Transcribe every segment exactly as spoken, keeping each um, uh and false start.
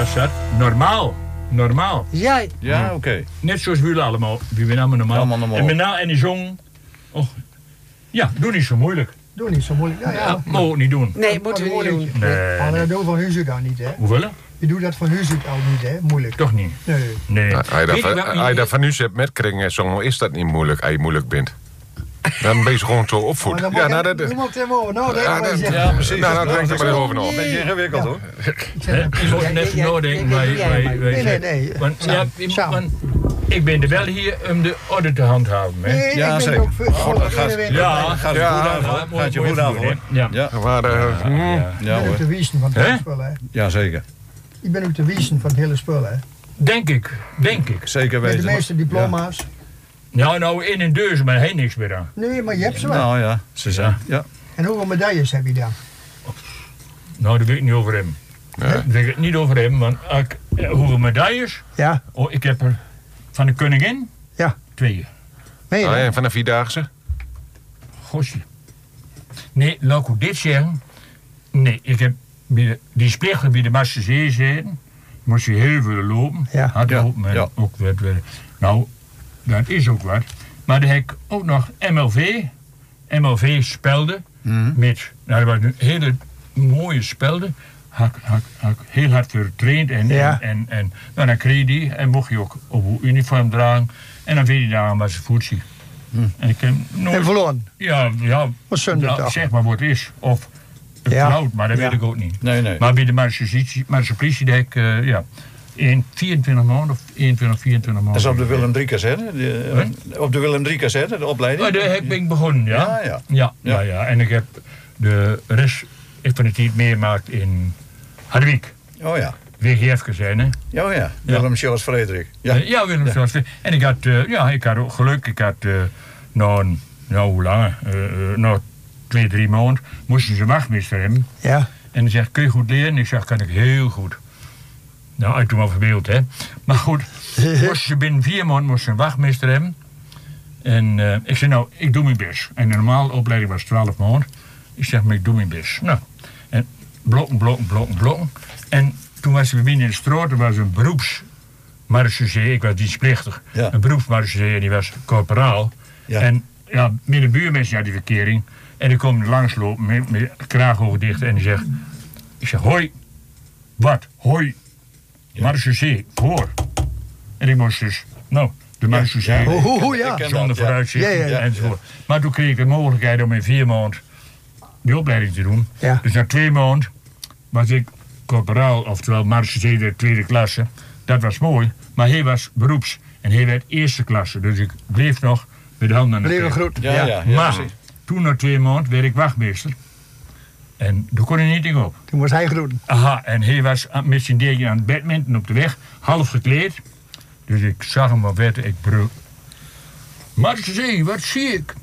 was dat normaal. Normaal. Ja, Ja, oké. Okay. Net zoals jullie allemaal. Wie ben allemaal normaal. Allemaal normaal. En, met na, en die zong... Oh, ja, doe niet zo moeilijk. Doe niet zo moeilijk. Ja, ja. Ja, moet ook niet doen. nee, moeten we niet doen. Nee. Maar dat doen van huis uit dan niet, hè? Hoeveel? Je doet dat van huis uit al niet, hè? Moeilijk. Toch niet? Nee. Nee. Nou, als je Weet je dat wat van- me- als je dat van nu hebt met kringen en zo, is dat niet moeilijk als je moeilijk bent. Dan ben je gewoon zo Maar opvoed. dan Ja, moet nou, je- dat... je moet hem over nadenken. Ja, wat je dat- zegt. Ja, precies. Nou, nou, denk er maar even over na. Een beetje ingewikkeld, hoor. Hè? Je moet net Ja, ja, nadenken. ja, wij- ja, wij- ja, wij Nee, nee, zeggen- nee. Want, ja, Samen. je moet- Samen. want ik ben er wel hier om de orde te handhaven. Hè? Nee, Ja, ik ben zeker. ook voor- God, dat gaat- Ja, Gaat je Ja, goed aan, Ja, hoor. mooi- Gaat je mooi goed aan, doen, hoor. hè? Ja. Ja, Maar, eh, hmm. Ja. ja, Ik ben ook hoor. de wiezen van het Hè? hele spul, hè? Ja, zeker. Ik ben ook de wiezen van het hele spul, hè? Denk ik, denk ik. Zeker Met weten. de meeste diploma's. Nou, nou, in een deur, maar heen niks meer aan. Nee, maar je hebt ze Ja. wel. Nou ja, ze zijn. Ja. En hoeveel medailles heb je dan? Nou, dat weet ik niet over hem. Nee. Dat weet ik niet over hem, want ik, eh, hoeveel medailles? Ja, Oh, ik heb er van de koningin ja. twee. Meen je Oh, dat? en van de Vierdaagse? Gosje. Nee, laat ik dit zeggen. Nee, ik heb bij de, die splichter bij de Marsenzee zitten. Moest je heel veel lopen. Ja. Hard Ja, lopen en ja. ook wat. wat- Nou, dat is ook wat. Maar dan heb ik ook nog M L V. M L V spelden. Mhm. Met, nou, dat was een hele mooie spelden. Had, had, had ik heel hard getraind en, Ja. en, en, en nou, dan kreeg je die en mocht je ook op uw uniform dragen. En dan weet je daar was ze voetsie. En ik heb nooit... En verloren. Ja, ja. Wat zonde nou, toch? zeg maar wat het is. Of het Ja. fout, maar dat Ja. weet ik ook niet. Nee, nee. Maar bij de Marsupplitie denk ik, uh, ja, in vierentwintig maanden of eenentwintig, vierentwintig Dat maanden. is op de Willem drie cassette. De, uh, op de Willem drie cassette, de opleiding. Oh, daar heb ik begonnen, ja. Ja, ja. Ja, ja, ja. En ik heb de rest ik van de tijd meegemaakt in Harderwijk. Oh ja. W G F-kazerne. Oh ja. Willem Charles Frederik. Ja. Ja, ja Willem Ja. Charles. En ik had, uh, ja, ik had ook geluk. Ik had, uh, nou, een- nou, hoe lang? Uh, uh, nou, twee, drie maanden moesten ze wachtmeester hebben. Ja. En dan zegt, kun je goed leren? Ik zeg, kan ik heel goed. Nou, ik toen wel verbeeld, hè. Maar goed, moesten ze binnen vier maanden moesten ze een wachtmeester hebben. En uh, ik zei, nou, ik doe mijn best. En de normale opleiding was twaalf maanden. Ik zeg, maar ik doe mijn best. Nou, en blokken, blokken, blokken, blokken. En toen was we binnen in de straat, er was een beroepsmarechaussee. Ik was dienstplichtig. Ja. Een beroepsmarechaussee en die was corporaal. Ja. En ja, met de buurmensen had die verkering. En die komen langslopen met, met kraagogen dicht en die zegt... Ik zeg, hoi. Wat? Hoi. Marechaussee, voor. En ik moest dus, nou, de marechaussee... Hoe, hoe, hoe, ja. Ik ken Zonder dat, ja. vooruitzicht Ja, ja, ja. enzovoort. Maar toen kreeg ik de mogelijkheid om in vier maanden die opleiding te doen. Ja. Dus na twee maanden was ik corporaal, oftewel marechaussee de tweede klasse. Dat was mooi, maar hij was beroeps en hij werd eerste klasse. Dus ik bleef nog met de handen aan de Bleef een pijp. groet. Ja, ja, ja, Maar precies. toen na twee maanden werd ik wachtmeester. En daar kon hij niet in op. Toen moest hij groeten. Aha, en hij was aan- met zijn degen aan het badminton op de weg, half gekleed. Dus ik zag hem op wet, ik brul. Marchezee, wat zie ik?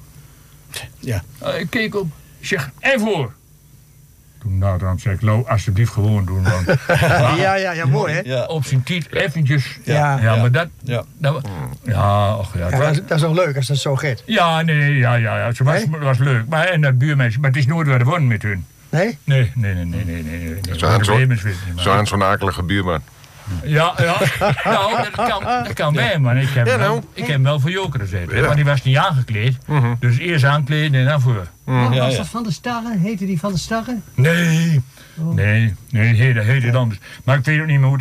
Ja. Uh, ik keek op, ik zeg, en voor. Toen nou, dan zei ik, Lo, alsjeblieft gewoon doen. Want Ja, ja, ja, mooi, hè? Ja. op zijn tijd eventjes. Ja. Ja, Ja. maar dat... Ja. dat wa- ja, och, ja, het Ja, was- dat, is, dat is ook leuk als dat zo gaat. ja, nee, ja, ja, ja. Het was, Nee? was leuk. Maar, en dat buurmensen, maar het is nooit waar gewonnen met hun. Nee? Nee, nee, nee, nee, nee. nee, nee. Zo aan De zo'n Bremers weten niet, maar- zo aan zo'n akelige buurman. Ja, ja. Nou, dat kan, dat kan mij, man. Ik heb, Ja, hem nou. wel, ik heb hem wel voor joker gezet. Ja. Maar die was niet aangekleed. Mhm. Dus eerst aankleden en dan voor. Was Ja, ja. dat Van de Starre? Heette die Van de Starre? Nee, nee, nee, heet, heet het anders. Maar ik weet ook niet meer hoe